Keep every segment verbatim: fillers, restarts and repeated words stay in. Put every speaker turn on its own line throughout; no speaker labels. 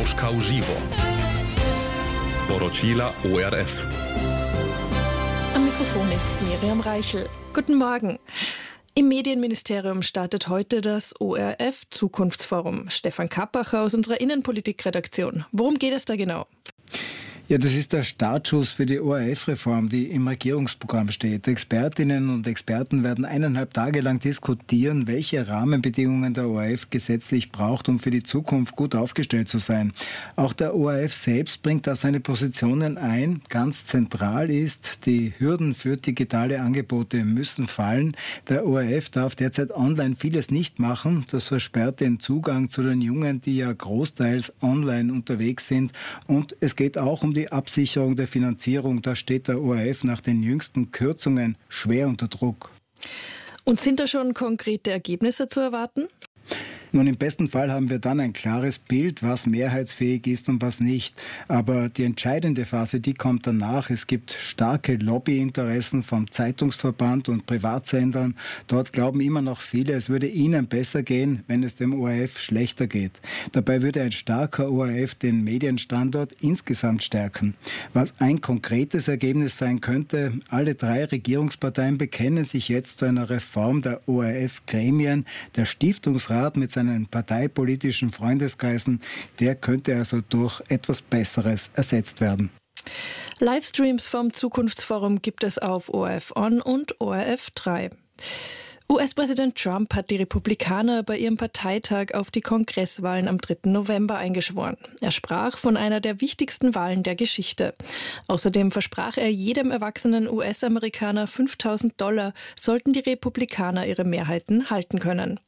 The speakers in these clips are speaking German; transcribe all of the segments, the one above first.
Točka v živo. Poročila O R F.
Am Mikrofon ist Miriam Reichel. Guten Morgen. Im Medienministerium startet heute das O R F Zukunftsforum. Stefan Kappacher aus unserer Innenpolitikredaktion. Worum geht es da genau?
Ja, das ist der Startschuss für die O R F-Reform, die im Regierungsprogramm steht. Expertinnen und Experten werden eineinhalb Tage lang diskutieren, welche Rahmenbedingungen der O R F gesetzlich braucht, um für die Zukunft gut aufgestellt zu sein. Auch der O R F selbst bringt da seine Positionen ein. Ganz zentral ist, die Hürden für digitale Angebote müssen fallen. Der O R F darf derzeit online vieles nicht machen. Das versperrt den Zugang zu den Jungen, die ja großteils online unterwegs sind. Und es geht auch um die die Absicherung der Finanzierung. Da steht der O R F nach den jüngsten Kürzungen schwer unter Druck.
Und sind da schon konkrete Ergebnisse zu erwarten?
Nun, im besten Fall haben wir dann ein klares Bild, was mehrheitsfähig ist und was nicht. Aber die entscheidende Phase, die kommt danach. Es gibt starke Lobbyinteressen vom Zeitungsverband und Privatsendern. Dort glauben immer noch viele, es würde ihnen besser gehen, wenn es dem O R F schlechter geht. Dabei würde ein starker O R F den Medienstandort insgesamt stärken. Was ein konkretes Ergebnis sein könnte, alle drei Regierungsparteien bekennen sich jetzt zu einer Reform der O R F-Gremien. Der Stiftungsrat mit seinen parteipolitischen Freundeskreisen, der könnte also durch etwas Besseres ersetzt werden.
Livestreams vom Zukunftsforum gibt es auf O R F On und O R F drei. U S-Präsident Trump hat die Republikaner bei ihrem Parteitag auf die Kongresswahlen am dritten November eingeschworen. Er sprach von einer der wichtigsten Wahlen der Geschichte. Außerdem versprach er jedem erwachsenen U S-Amerikaner fünftausend Dollar, sollten die Republikaner ihre Mehrheiten halten können.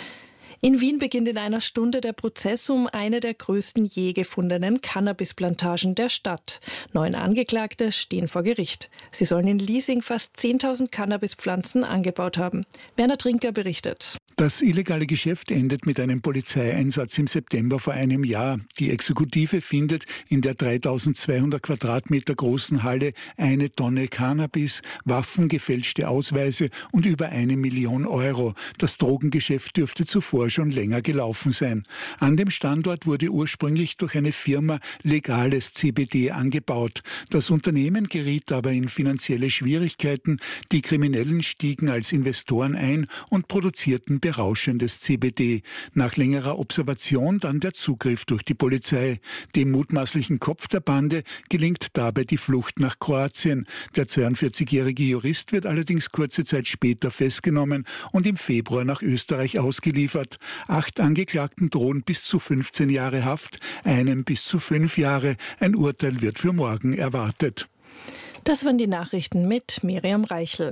In Wien beginnt in einer Stunde der Prozess um eine der größten je gefundenen Cannabisplantagen der Stadt. Neun Angeklagte stehen vor Gericht. Sie sollen in Liesing fast zehntausend Cannabispflanzen angebaut haben. Werner Trinker berichtet.
Das illegale Geschäft endet mit einem Polizeieinsatz im September vor einem Jahr. Die Exekutive findet in der dreitausendzweihundert Quadratmeter großen Halle eine Tonne Cannabis, Waffen, gefälschte Ausweise und über eine Million Euro. Das Drogengeschäft dürfte zuvor schon länger gelaufen sein. An dem Standort wurde ursprünglich durch eine Firma legales C B D angebaut. Das Unternehmen geriet aber in finanzielle Schwierigkeiten. Die Kriminellen stiegen als Investoren ein und produzierten berauschendes C B D. Nach längerer Observation dann der Zugriff durch die Polizei. Dem mutmaßlichen Kopf der Bande gelingt dabei die Flucht nach Kroatien. Der zweiundvierzigjährige Jurist wird allerdings kurze Zeit später festgenommen und im Februar nach Österreich ausgeliefert. Acht Angeklagten drohen bis zu fünfzehn Jahre Haft, einem bis zu fünf Jahre. Ein Urteil wird für morgen erwartet.
Das waren die Nachrichten mit Miriam Reichel.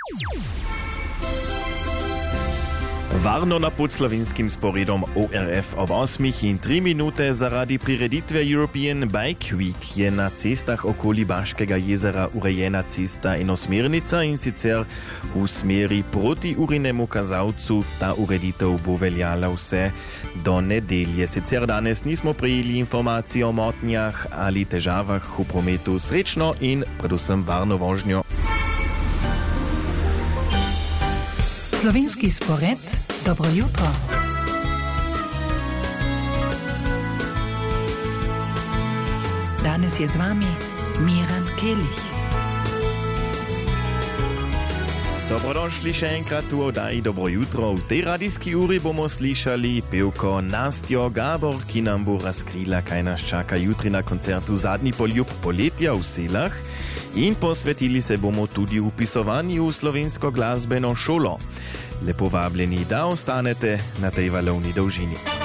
Varno na pod slovenskim sporedom O R F ob osmih in tri minute zaradi prireditve European Bike Week je na cestah okoli Baškega jezera urejena cesta enosmernica in sicer v smeri proti Urinemu kazalcu. Ta ureditev bo veljala vse do nedelje. Sicer danes nismo prejeli informacij o motnjah ali težavah v prometu. Srečno in predvsem varno vožnjo.
Slovenski spored, dobro jutro. Danes je z vami Miran Kelih.
Dobrodošli še enkrat v oddaji Dobro jutro. V tej radijski uri bomo slišali pevko Nastjo Gabor, ki nam bo razkrila, kaj nas čaka jutri na koncertu Zadnji poljub poletja v Selah. In posvetili se bomo tudi vpisovanju v slovensko glasbeno šolo. Lepo vabljeni, da ostanete na tej valovni dolžini.